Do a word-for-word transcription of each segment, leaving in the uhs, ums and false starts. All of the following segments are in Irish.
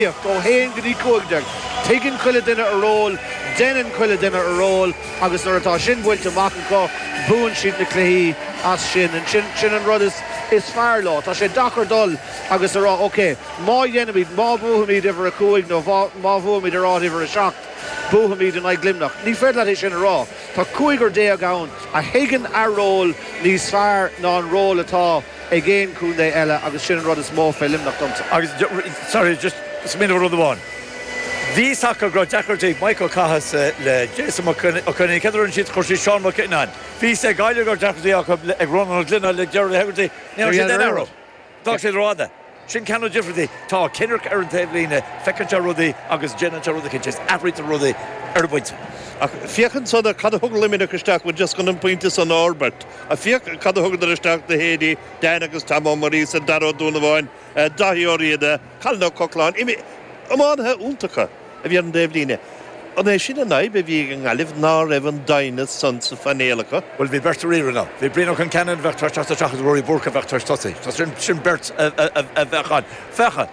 go hen gni coigdag taking cuile dinner a roll denan cuile dinner a roll agus nuair atá sin bhfuil amach go búin siad na cluí as sin and sin sin an rud is is fear lá tá sé dachar dul agus ará ok má dhéanamid má bhuaimid iver a cúig nó má bhuaimid ará iver a seacht bhuaimid in ag glimnach ní féad le sin ará tá cúigur dé a gabhain a héigean a ról níos fear ná an ról atá ag géan cún é eile agus sin an rud is mó fé limnach domsa agus sorry just it's minute of the one. Bhí sacha go decorative Michael Cahas le Jason O'Connor Catherine Sheets Corsi Sean McKinnon. Bhí sé gaiile go decorative ag Ronald Glynn le Gerald Hegarty. Now she's an arrow. Dog sé ráda. Sin canno differently. Tá Kinnerk ar an tablína fecanta rudaí agus Jenna rudaí cinches abrita rudaí ar buinte. Fiechan so the cad hug limit stack with just going to point this on Orbert. A fiec cad hug the stack the Hedy, Dan agus Tamo Maurice and Daro Donovan, Dahi Oriada, Calno Cocklan. Imi Amon ha Untaka, if you're in Devline. On a shin and I be vegan, I live now, Evan Dinah, sons of Fanelica. Well, we Bert Rira now. We bring on Cannon, Vector Chastachas, Rory Burka, Vector Stotty. So Shim Bert, a Vechan. Fechan.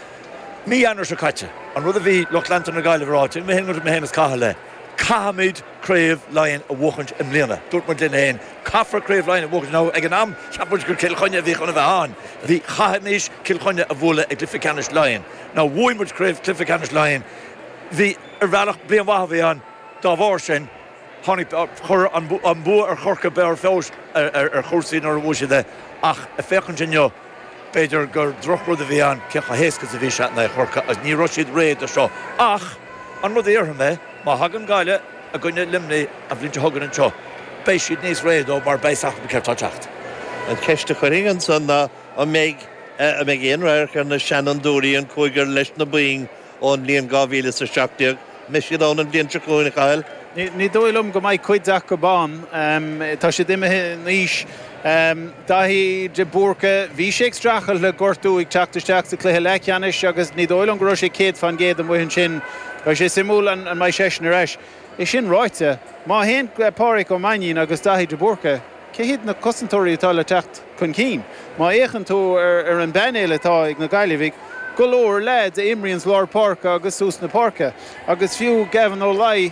Me Anders Okacha, and Ruther V. Lochlanton and Guy of Rot, and Mehin with Mehin Kahale. Cahamid Crave Lion a Wochant and Mlina. Dortmund in Hain. Kaffer Crave Lion a Wochant now. Eganam, Chapel Kilconia Vichon of Ahan. The Chahamish Kilconia of Wola a Cliffecanish Lion. Now, Woymut Crave Cliffecanish Lion. The Ervalach Brianwahavian, Davorshin, Honey Hur on Boo or Horka Bear Fels or Horsin or Wushide. Ach, a Feconjinio. Peter Gur Drokro the Vian, Kecha Heskas the Vishat and Horka as Ni Roshid Raid the show. Ach, on what the Erhame. Ma hagan gaile a gunne limni a blinche hagan an cho. Beishid nís réad ó mar beisach be ceart tacht. An ceiste chuigan san a meg a meg éonrair an na Shannon Dory an cúigar leis na buing ón líon gáhíle sa seachtaíag. Meisiad ón an blion tricúin chail. Ní dóilm go maiid cuideach go bán. Tá sé dimithe níos dahí de búrca bhí sé extrachal le gortú ag teachtasteach sa cluiche leicianis agus ní dóilm go raibh sé céad fan géad an mhuihann sin. Right, sé simúl an an mai seisna reis. Is sin ráite, má hen páric ó mainin agus dahí de búrca, cé hiad na cosantóirí atá le techt chun cín. Má échan tú ar ar an benéile atá ag na Gaillimh, go leor le de Imrians Lár Parca agus sús na Parca, agus fiú Gavin O'Lai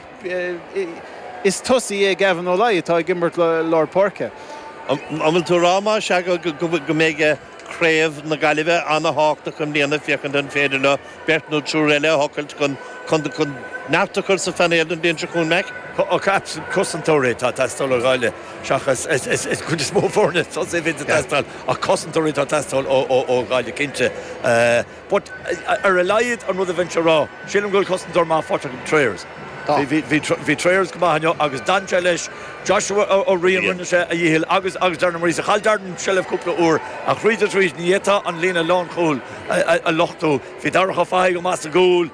is tusaí é Gavin O'Lai atá gimbert Lár Parca. Amil tú ráma se go go méige Crave na Gaillimh anna háachta chun líana fiechan den féidir le bert nó trúréile hocailt chun chun chun náftachar sa fanéil an bíon chun meic. O caps cosantóirí tá testáil gáile seachas is chun is mó fórne tá sé bhí testáil a cosantóirí tá testáil ó ó gáile cinnte. But ar a laiad an rud a bhaint rá, sílim goil cosantóir má fáte go tréirs. Bhí tréirs go maithne agus danse leis Joshua ó rion rinne sé a dhéhil agus agus darna marí sa chaildardan se leh cúpla úr a chríide tríd níta an lína lán chúil a lochtú. Bhí darcha fáigh go más a gúil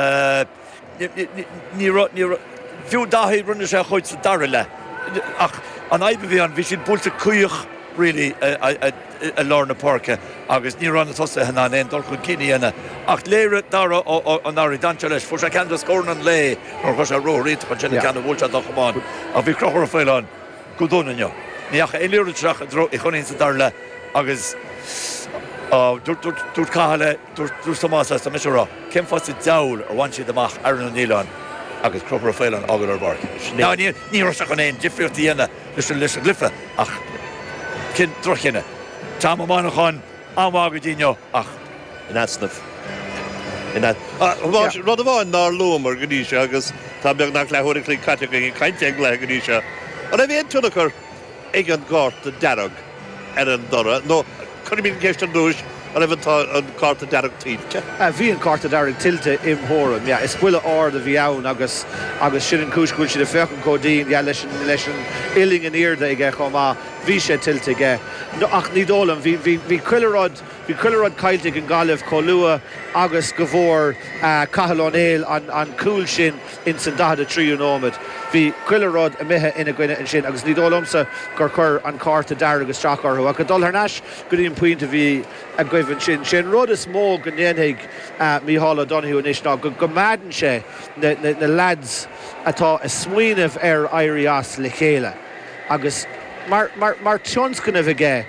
ní fiú dahí rinne sé chuid sa dar le. Ach an aibe bhí an bhí sin búlta cuioch really a Lorna Parka agus ní ran tosa hena an dul chun cíine ach léire dara an áí danse leis fu sé cean scór an lé ar chu sé róí chu sinna ceanna bhúlta do chamáin a bhí crochar a féileáin go dúnanne. Níocha é léúteach dro i chunín sa dar le agus dúirt cáile dúr Tomás a mis rá. Cim fá sa deil ar bhain siad amach ar an Nílan agus crochar a féileáin agad ar bar. Ní ní ras an éon difriocht dhéana leis an leis an glyfa ach cin trochinne. Tá amánachán amága díneo ach in asnaf. In that rud a bháin ná lúmar go dtí agus tá beag nach lehuiir lí caite go caiinte le go dtí. An a bhíon tunachar ag an gáirt a dearg ar an dora. nó chun bíon ceist an dúis an bhantá an cáirt a dearg tílte. A bhí an cáirt a dearg tiltte im hóram, ja, is bhuiile áard a bhí ann agus agus sin an cúiscúil siad a fechan códaín leis leis an iling an irda ige chomá bhí sé tiltte ige. No, ach ní dólam, bhí cuilerad bhí cuilerad caiilteigh an Gaillimh có lua agus go bhór Cathal Éil an cúil sin in san dada tríú nómad. Bhí cuilerad a mithe ina gcuine an sin agus ní dólamsa gur chur an cáirt a dearg agus stracarthú. A go dul ar neis go dtíon puinte bhí a gcuimhann sin. Sin rud is mó go ndéanaigh Mícheál Donoghue inis ná go go maidan sé na lads atá a smaoinemh ar éirí as le chéile. Agus mar mar mar tionscanna bhige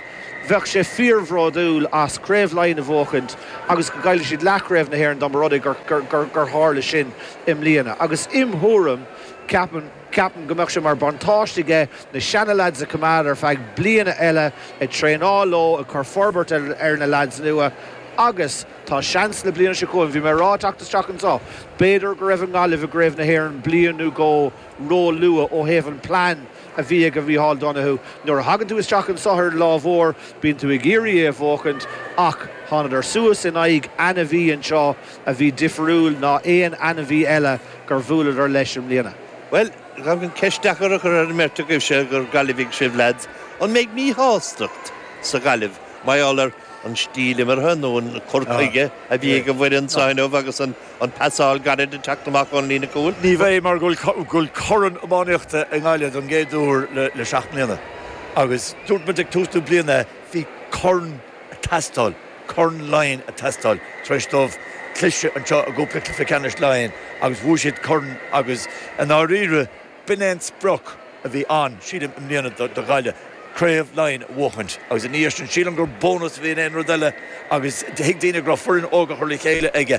bheh sé fíorhródúil as craobhlein a bhóchant agus go gaiile siad lecraibh na hhéir an domródaí gur gur gur hála sin im líana agus imthúram ceapan ceapan go mbeadh sé mar bantáistige na seanna lads a cumad ar feadh bliana eile i tréálló a chur forbert ar na lads nua agus tá seans le bliana se chuin bhí mar ráteachtas teachantá béidir go raibh an gáileh a gréibh na hhéir an blianú go ró lua ó héhann plán a bhí go bhí Hall Donahue nuair a hagann tú is teach an sothir lámhór bíonn tú i ggéirí a bhóchant ach tháinig ar suas in aghaidh ana bhí anseo a bhí difriúil ná éon ana bhí eile gur bhuailad ar leis an bliana. Well, gan gan ceistach ar chur ar merta goibh se gur galibh sibh lads an méid mí hástacht sa galibh maiálar an stíl mar hynn o'n corcaige a bhí go bhfuir an sáinmh agus an pasáil garid a teachtamach an lína cúil. Ní bheith mar gúil choran amháíochta an gáile an géadúr le seach mbliana. Agus dúirt muid ag túsú bliana bhí corn a testáil, corn lein a testáil, treis dómh clise anseo a gúpla clificanis lein agus bhú siad corn agus an áíre binén spruch a bhí an siad im mbliana do gáile. Craobh lein bhóchant agus an níos an sílam gur bónus bhí in rodile agus hiag daine gur furin óga chuirla chéile aige.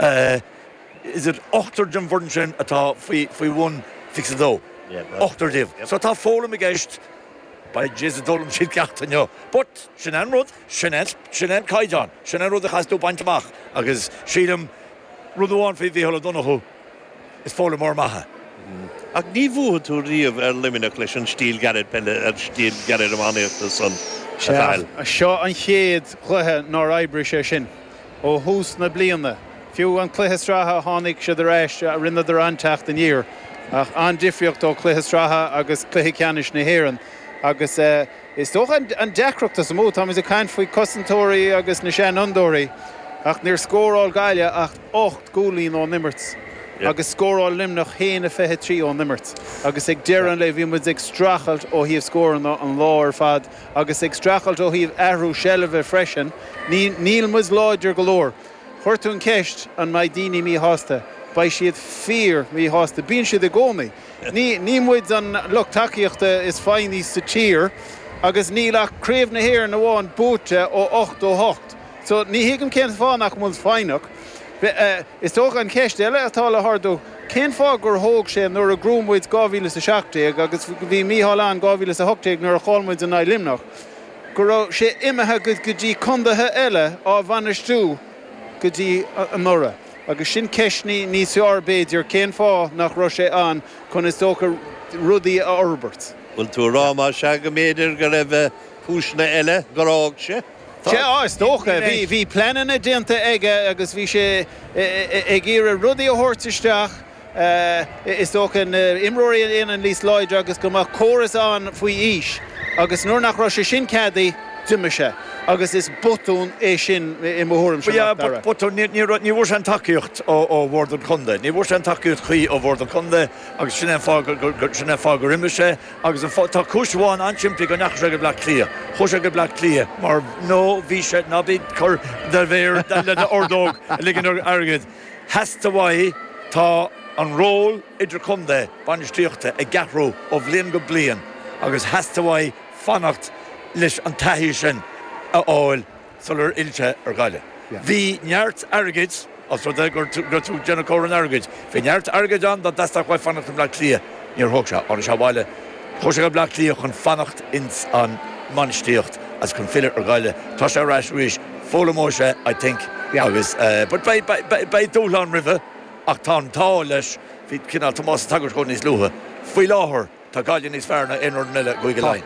Is it ochtar Jim Vorden sin atá faoi bhún fixadó. Ochtar díobh. So tá fólam i gceist ba jéas a dólam siad ceachtaineo. But sin an rud, sin an caiideán, sin an rud a chasú baintach agus sílam rudháin faoi bhí thola Donahue is fólam mór maithe. Ach ní bhuaithe tú riamh ar liminach leis an stíl garid pelle ar stíl garid amháíochta san seáil. Seo an chéad cluthe ná oibre sé sin ó hús na bliana. Fiú an cluthe stratha tháinig siad ar éis a rinne ar anteacht an dír ach an difriocht ó cluthe stratha agus cluthe ceannis na hÉireann agus is doch an deacreachta sa mú tá is a caiin faoi cosantóirí agus na sean andóirí ach níor scóráil gaiile ach ocht gúlín ó nimmirts. Yeah. Agus scóráil limnach héana fethe trí ó nimmert. Agus ag dearan le bhí muid ag strachelt ó híomh scóran an lá ar fad, agus ag strachelt ó híomh airú sellmh freisin, níl muid láidir go leor. Chuirtún ceist an maidíní mí hásta, ba siad fíor mí hásta, bíonn siad a gcónaí. Ní muid an lucht takeíochta is féin níos sa tír, agus níl ach craobh na hÉireann na bháin búte ó ocht ó hocht. So ní hiagam cén fánach muid féinach. Uh, is toch an ceist eile atá le hardú cén fá gur thóg sé nuair a grúmmuid gámhíle sa seachtaigh agus bhí míthal an gámhíle sa hochtaigh nuair a cháilmuid an aghaidh limnach. Gur raibh sé imethe go dtí condathe eile á bhanistú go dtí an mura. Agus sin ceisní níos arbéidir cén fá nach raibh sé an chun is tócha rudaí a orbert. Bhfuil tú ráma se go méidir go raibh púisna eile gorág sé. Sé áis dócha bhí bhí pleanana déanta aige agus bhí sé ag ggéire rudaí a thuirtaisteach is dócha imróí in an lís láide agus go mar córas an faoi ís agus nuair nach raibh sé sin ceadaí duimiise agus is botún é sin i mthúram se. Botún ní bhór an takeíocht ó bhór an chunda, ní bhór an takeíocht chuí ó bhór an chunda agus sin fá gur imiise agus tá cisháin antimpla go nach go bla clia. Chus go bla clia, mar nó bhí sé nabí chur de bhéir le ordóg ligan agad. Heasta bhaid tá an ról idir chunda banistíochta a gahrú ó bblion go blion agus heasta bhaid fannacht leis an taithí sin a áil sular ilte ar gaile. Bhí neart agad as ru gur tú déanana córan agad. Bhí neart agad an dat deach bhaid fannacht an bla clia níor thug se an se bhile chus go bla clia chun fannacht ins an manistíocht as chun fiile ar gaile. Tá sé ráis ríis fólamóise I think agus but bei dúlan rive ach tá tá leis hí cinál Tomás tagar chun níos luha. Faoi láthair tá gaiile níos fearna inar nuile go go lein.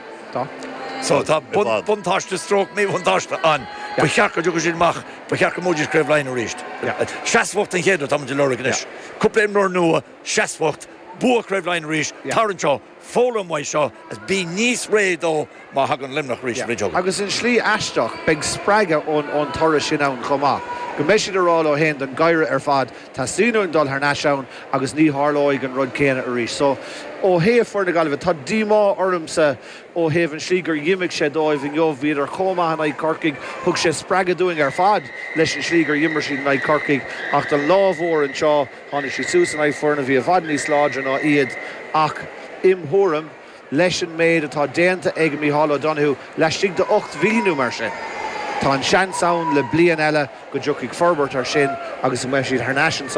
So tá buntáiste strók mí buntáiste an. Ba chearcha dúgus sin mach, ba chearcha móidir craobh lein a ríist. Seasmhacht an chéadú tá de leir gnis. Cúpla imnóir nua, seasmhacht, bua craobh lein a ríist, tarranseo, fólamhaid seo as bí níos réadó má hagan limnach ríist ríteog. Agus in slí eisteach beag spreige ón toras sin ann chomá. Go méid siad ará ó hen an gaiire ar fad tá súnún dul th neisiún agus ní tharláig an rud céine a ríist. So ó héamh fuair na gailbh tá dímá ormsa ó héamh an slí gur dhiimiigh sé dóibh in jobh bhíad ar chomá an ag corcaigh thug sé spreagadúing ar fad leis an slí gur dhiimar sin ag corcaigh ach do lámhór an seo tháinig sí sús an ag fuairna bhí a bhad níos láidir ná iad ach imthúram leis an méid atá déanta ag Mícheál O'Donoghue leistigh de ocht mhíliú mar sin. Tá an seansáin le blian eile go dtiocfaidh forbairt ar sin agus mu siad thar naisian